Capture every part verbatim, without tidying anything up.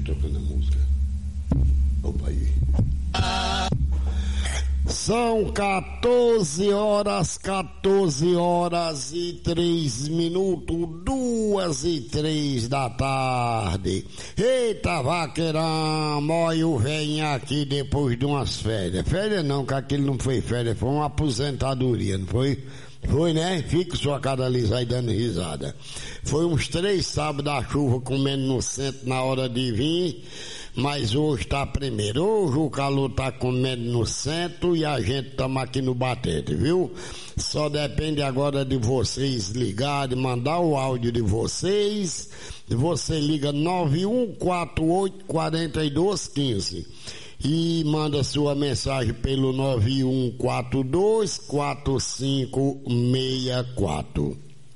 tocando a música. Opa aí. São quatorze horas, quatorze horas e três minutos, duas e três da tarde. Eita, vaqueirão, olha o velho aqui depois de umas férias. Férias não, que aquilo não foi férias, foi uma aposentadoria, não foi? Foi, né? Fica sua cara lisa aí dando risada. Foi uns três sábados da chuva comendo no centro na hora de vir, mas hoje tá primeiro. Hoje o calor tá comendo no centro e a gente tamo aqui no batente, viu? Só depende agora de vocês ligarem, mandar o áudio de vocês. Você liga nove um quatro oito, quatro dois um cinco e manda sua mensagem pelo nove um quatro dois, quatro cinco seis quatro.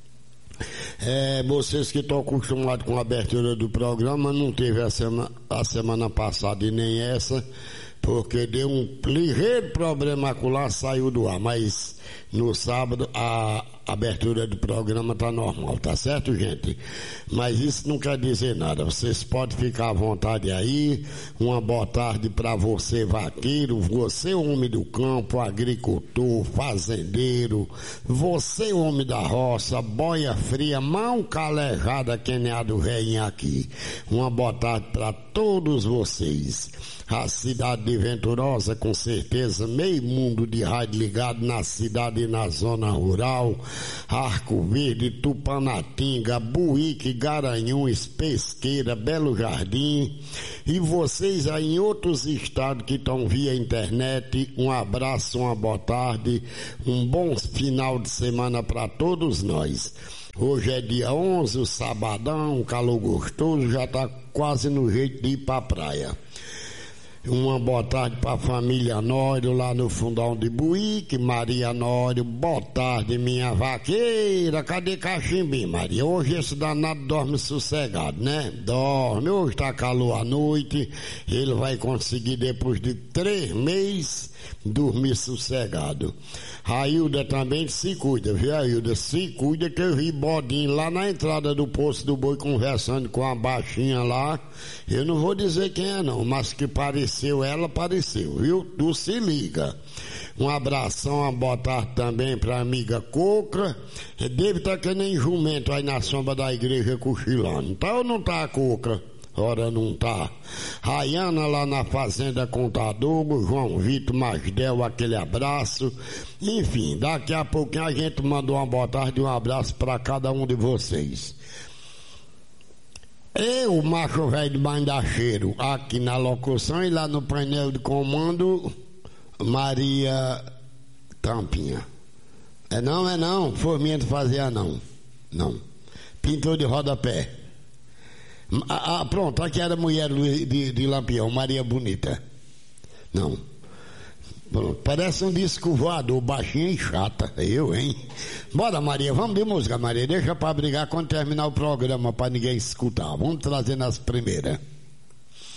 É, vocês que estão acostumados com a abertura do programa, não teve a semana, a semana passada e nem essa, porque deu um ligeiro problema lá, saiu do ar, mas no sábado a abertura do programa tá normal, tá certo, gente? Mas isso não quer dizer nada, vocês podem ficar à vontade aí. Uma boa tarde para você, vaqueiro, você homem do campo, agricultor, fazendeiro, você homem da roça, boia fria, mão calejada que nem a do velhinho aqui. Uma boa tarde para todos vocês. A cidade de Venturosa, com certeza, meio mundo de rádio ligado na cidade e na zona rural. Arco Verde, Tupanatinga, Buíque, Garanhuns, Pesqueira, Belo Jardim. E vocês aí em outros estados que estão via internet, um abraço, uma boa tarde, um bom final de semana para todos nós. Hoje é dia onze, o sabadão, um calor gostoso, já está quase no jeito de ir para a praia. Uma boa tarde para a família Nório lá no Fundão de Buíque, Maria Nório, boa tarde minha vaqueira, cadê Cachimbim, Maria? Hoje esse danado dorme sossegado, né? Dorme, hoje tá calor à noite, ele vai conseguir depois de três meses dormir sossegado. A Hilda também se cuida, viu, a Hilda? Se cuida, que eu vi Bodinho lá na entrada do Poço do Boi conversando com a baixinha lá. Eu não vou dizer quem é não, mas que pareceu ela, pareceu, viu? Tu se liga. Um abração, uma boa tarde também pra amiga Coca. Deve estar que nem jumento aí na sombra da igreja cochilando. Tá ou não tá, Coca? Ora não tá. Rayana lá na Fazenda Contador, João Vitor Masdel, aquele abraço. Enfim, daqui a pouquinho a gente mandou uma boa tarde e um abraço para cada um de vocês. Eu, macho velho do Bandacheiro, aqui na locução, e lá no painel de comando, Maria Tampinha. É não, é não, forminha de fazer não. Não. Pintor de rodapé. Ah, ah, pronto, aqui era a mulher de, de, de Lampião, Maria Bonita. Não. Pronto, parece um disco voador, baixinho e chata. Eu, hein? Bora, Maria, vamos de música, Maria. Deixa pra brigar quando terminar o programa, pra ninguém escutar. Vamos trazer nas primeiras.